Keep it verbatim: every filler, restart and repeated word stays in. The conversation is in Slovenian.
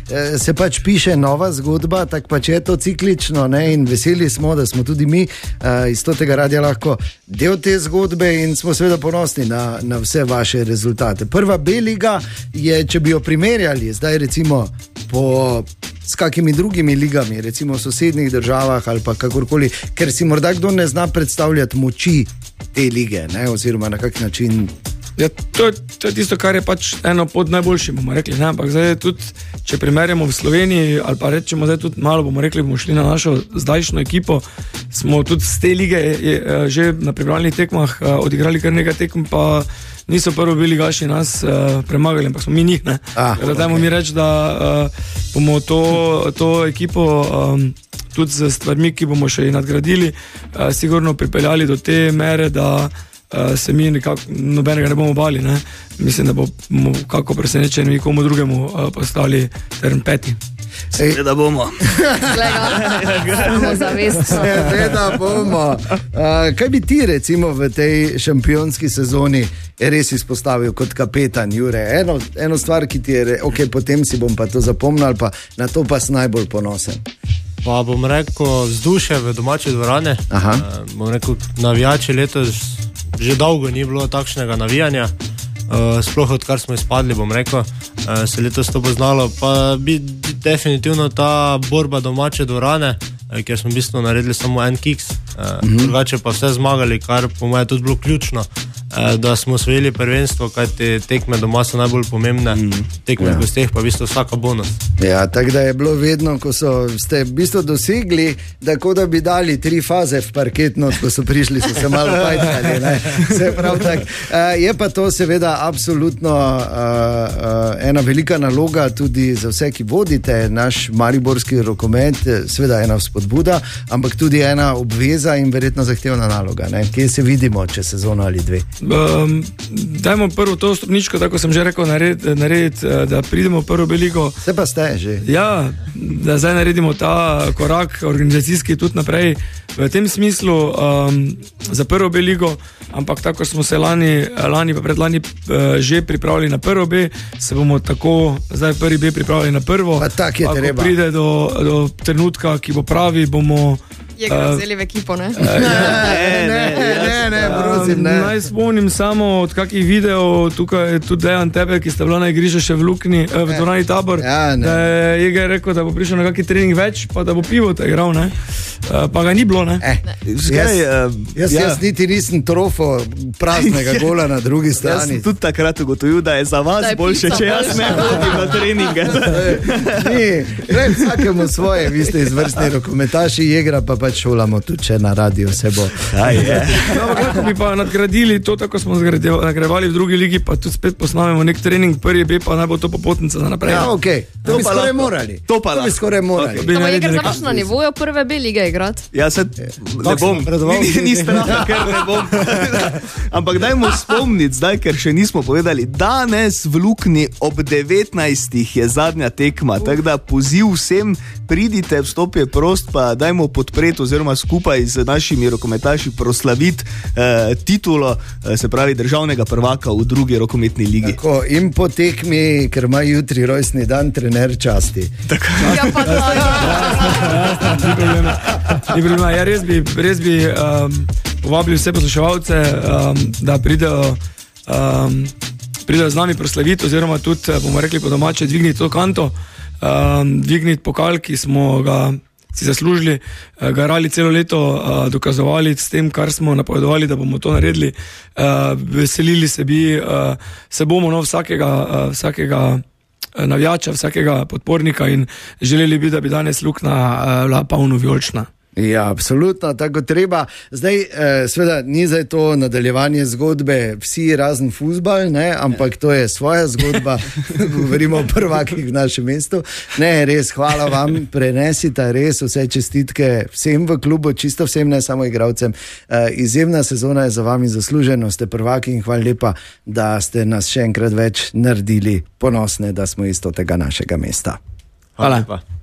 se pač piše nova zgodba, tako pač je to ciklično, ne? In veseli smo, da smo tudi mi uh, iz tega radia lahko del te zgodbe in smo seveda ponosni na, na vse vaše rezultate. Prva B-liga je, če bi jo primerjali zdaj recimo po s kakimi drugimi ligami, recimo v sosednjih državah ali pa kakorkoli, ker si morda kdo ne zna predstavljati moči te lige, ne? Oziroma na kak način. Ja, to, to je tisto, kar je pač eno pod najboljšim, bomo rekli, ne? Ampak zdaj tudi, če primerjamo v Sloveniji ali pa rečemo zdaj tudi malo, bomo rekli, bomo šli na našo zdajšnjo ekipo, smo tudi z te lige je, je, že na pripravljenih tekmah odigrali kar nekaj tekm, pa niso prvo bili gaši nas uh, premagali, ampak smo mi njih, ne. Ah, okay. Dajmo mi reči, da uh, bomo to, to ekipo um, tudi z stvarmi, ki bomo še nadgradili, uh, sigurno pripeljali do te mere, da uh, se mi nekako nobenega ne bomo bali, ne. Mislim, da bomo kako presenečeni komu drugemu uh, postali teren peti. Seveda bomo. Seveda bomo. Uh, kaj bi ti recimo v tej šampionski sezoni res izpostavil kot kapetan, Jure? Eno, eno stvar, ki ti je, ok, potem si bom pa to zapomnil, pa na to pa sem najbolj ponosen. Pa bom rekel, vzdušje v domači dvorane. Uh, bom rekel, navijači letos že dolgo ni bilo takšnega navijanja. Uh, sploh odkar smo izpadli, bom rekel, uh, se letos to poznalo, pa bi definitivno ta borba domače dvorane, uh, kjer smo v bistvu naredili samo en kiks, uh, mm-hmm. drugače pa vse zmagali, kar po mojem tudi bilo ključno, uh, da smo osvojili prvenstvo, kajti tekme doma so najbolj pomembne, mm-hmm. tekme ja. v gosteh pa v bistvu vsaka bonus. Ja, tako da je bilo vedno, ko so ste v bistvu dosegli, da kot da bi dali tri faze v parketno, ko so prišli, so se malo pajtali, ne, vse prav tak. Uh, je pa to seveda absolutno uh, uh, ena velika naloga tudi za vse, ki vodite naš mariborski rokomet, seveda ena vzpodbuda, ampak tudi ena obveza in verjetno zahtevna naloga, ne? Kje se vidimo čez sezono ali dve? Um, dajmo prvo to stopničko, tako sem že rekel, narediti, nared, da pridemo v prvo B-ligo. Se pa ste že. Ja, da zdaj naredimo ta korak organizacijski tudi naprej v tem smislu um, za prvo B-ligo, ampak tako smo se lani, lani pa predlani uh, že pripravili na prvo B, se bomo tako zdaj prvi B pripravili na prvo. Pa tak je pa, treba. Ko pride do, do trenutka, ki bo pravi, bomo je ga vzeli v ekipo, ne? Uh, ja. Ne, ne, ne, ne, prosim, ne. Naj spomnim samo od kakih videov, tukaj tudi Dejan tebe, ki sta bila na igrišču še v Lukni, v Dvorani Tabor, ja, da je Jega rekel, da bo prišel na kakšen trening več, pa da bo pivo ta igral, ne? Pa ga ni bilo, ne? Eh, Skaj, jaz, jaz, ja. jaz niti nisem trofo praznega gola na drugi strani. Jaz sem tudi takrat ugotovil, da je za vas je boljše, če jaz ne hodim na treninge. Ni, gre vsakemu svoje, vi ste izvrstni rokometaši, Jegra pa pač šolamo tudi če na radio se bo. No, kako bi pa nadgradili to, tako smo nagrajevali v drugi ligi, pa tudi spet posnamemo nek trening, prvi B, pa naj bo to popotnica za naprej. Ja, okej, okay. to, to bi skoraj morali. To pa to bi skoraj morali. To bo Jegra znaš na nivoju prve B lige igrati. Ja, se ne bom, ni, ni strah, ker ne bom. Ampak dajmo spomniti zdaj, ker še nismo povedali, danes v Lukni ob devetnajstih je zadnja tekma, tako da poziv vsem, pridite, vstop je prost, pa dajmo podpreti oziroma skupaj z našimi rokometaši proslaviti eh, titulo, eh, se pravi državnega prvaka v drugi rokometni ligi. Tako, in po tekmi, ker ima jutri rojstni dan, trener časti. Tako. Ja, pa to je. Ni problema, ja, res bi, res bi um, povabili vse posluševalce, um, da pridejo, um, pridejo z nami proslaviti, oziroma tudi, bomo rekli po domače, dvigniti to kanto, um, dvigniti pokal, ki smo ga si zaslužili, garali celo leto, uh, dokazovali s tem, kar smo napovedovali, da bomo to naredili. Uh, veselili se bi, uh, se bomo no, vsakega, uh, vsakega navijača, vsakega podpornika in želeli bi, da bi danes Lukna uh, bila polno vijolična. Ja, absolutno, tako treba. Zdaj, eh, sveda, ni zdaj to nadaljevanje zgodbe vsi razen fuzbal, ne, ampak to je svoja zgodba, govorimo o prvakih v našem mestu. Ne, res, hvala vam, prenesite res vse čestitke vsem v klubu, čisto vsem, ne samo igralcem. Eh, izjemna sezona je za vami, zasluženo ste prvaki in hvala lepa, da ste nas še enkrat več naredili ponosne, da smo iz tega našega mesta. Hvala lepa.